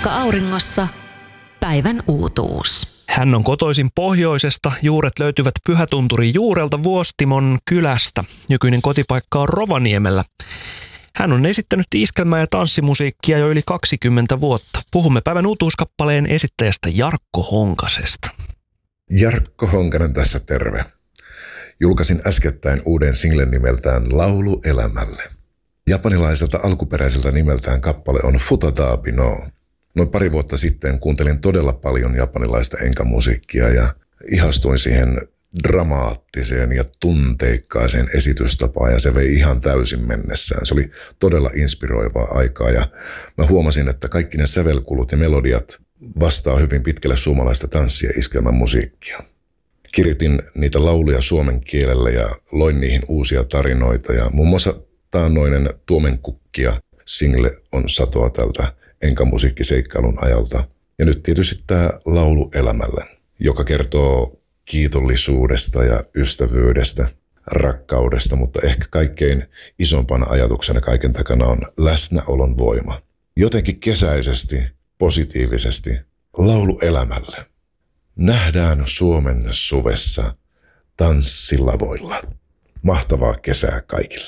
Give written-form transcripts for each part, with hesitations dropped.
Paikka auringossa. Päivän uutuus. Hän on kotoisin pohjoisesta. Juuret löytyvät Pyhätunturin juurelta Vuostimon kylästä. Nykyinen kotipaikka on Rovaniemellä. Hän on esittänyt iskelmää ja tanssimusiikkia jo yli 20 vuotta. Puhumme päivän uutuuskappaleen esittäjästä Jarkko Honkasesta. Jarkko Honkanen tässä, terve. Julkaisin äskettäin uuden singlen nimeltään Laulu elämälle. Japanilaiselta alkuperäiseltä nimeltään kappale on Futatabi no. Noin pari vuotta sitten kuuntelin todella paljon japanilaista enkamusiikkia ja ihastuin siihen dramaattiseen ja tunteikkaaseen esitystapaan ja se vei ihan täysin mennessään. Se oli todella inspiroivaa aikaa ja mä huomasin, että kaikki ne sävelkulut ja melodiat vastaa hyvin pitkälle suomalaista tanssia ja iskelmän musiikkia. Kirjoitin niitä lauluja suomen kielellä ja loin niihin uusia tarinoita ja muun muassa taannoinen Tuomenkukkia single on satoa tältä enkamusiikkiseikkailun ajalta. Ja nyt tietysti tämä Laulu elämälle, joka kertoo kiitollisuudesta ja ystävyydestä, rakkaudesta, mutta ehkä kaikkein isompana ajatuksena kaiken takana on läsnäolon voima. Jotenkin kesäisesti, positiivisesti, laulu elämälle. Nähdään Suomen suvessa tanssilavoilla. Mahtavaa kesää kaikille.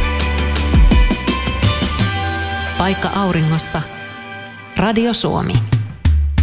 Paikka auringossa. Radio Suomi.